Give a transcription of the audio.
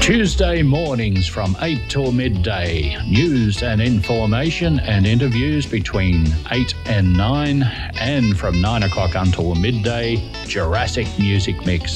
Tuesday mornings from 8 till midday. News and information and interviews between 8 and 9. And from 9 o'clock until midday, Jurassic Music Mix.